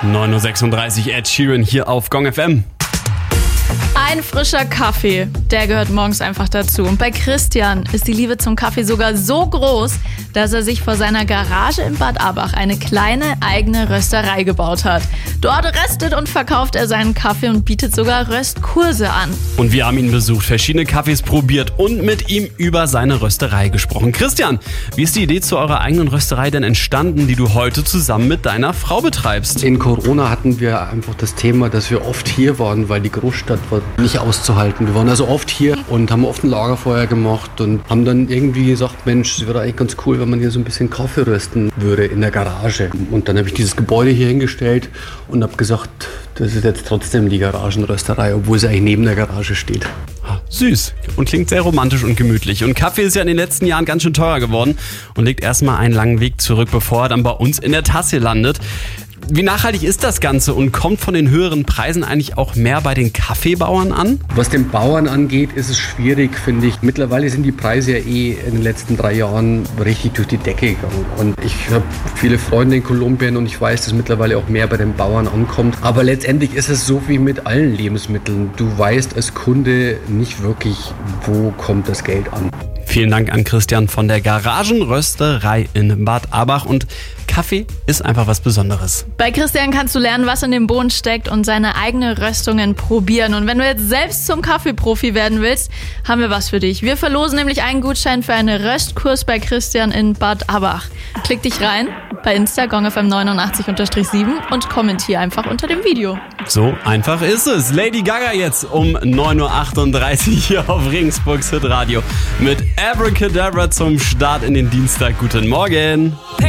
9.36 Uhr, Ed Sheeran hier auf Gong FM. Ein frischer Kaffee, der gehört morgens einfach dazu. Und bei Christian ist die Liebe zum Kaffee sogar so groß, dass er sich vor seiner Garage in Bad Abach eine kleine eigene Rösterei gebaut hat. Dort röstet und verkauft er seinen Kaffee und bietet sogar Röstkurse an. Und wir haben ihn besucht, verschiedene Kaffees probiert und mit ihm über seine Rösterei gesprochen. Christian, wie ist die Idee zu eurer eigenen Rösterei denn entstanden, die du heute zusammen mit deiner Frau betreibst? In Corona hatten wir einfach das Thema, dass wir oft hier waren, weil die Großstadt war nicht auszuhalten. Wir waren also oft hier und haben oft ein Lagerfeuer gemacht und haben dann irgendwie gesagt, Mensch, es wäre eigentlich ganz cool, wenn man hier so ein bisschen Kaffee rösten würde in der Garage. Und dann habe ich dieses Gebäude hier hingestellt und habe gesagt, das ist jetzt trotzdem die Garagenrösterei, obwohl sie eigentlich neben der Garage steht. Süß und klingt sehr romantisch und gemütlich. Und Kaffee ist ja in den letzten Jahren ganz schön teurer geworden und legt erstmal einen langen Weg zurück, bevor er dann bei uns in der Tasse landet. Wie nachhaltig ist das Ganze und kommt von den höheren Preisen eigentlich auch mehr bei den Kaffeebauern an? Was den Bauern angeht, ist es schwierig, finde ich. Mittlerweile sind die Preise ja in den letzten 3 Jahren richtig durch die Decke gegangen. Und ich habe viele Freunde in Kolumbien und ich weiß, dass mittlerweile auch mehr bei den Bauern ankommt. Aber letztendlich ist es so wie mit allen Lebensmitteln. Du weißt als Kunde nicht wirklich, wo kommt das Geld an. Vielen Dank an Christian von der Garagenrösterei in Bad Abach. Und Kaffee ist einfach was Besonderes. Bei Christian kannst du lernen, was in dem Bohnen steckt und seine eigenen Röstungen probieren. Und wenn du jetzt selbst zum Kaffeeprofi werden willst, haben wir was für dich. Wir verlosen nämlich einen Gutschein für einen Röstkurs bei Christian in Bad Abach. Klick dich rein bei Insta gongfm89_7 und kommentier einfach unter dem Video. So einfach ist es. Lady Gaga jetzt um 9.38 Uhr hier auf Regensburgs Hitradio mit Abracadabra zum Start in den Dienstag. Guten Morgen.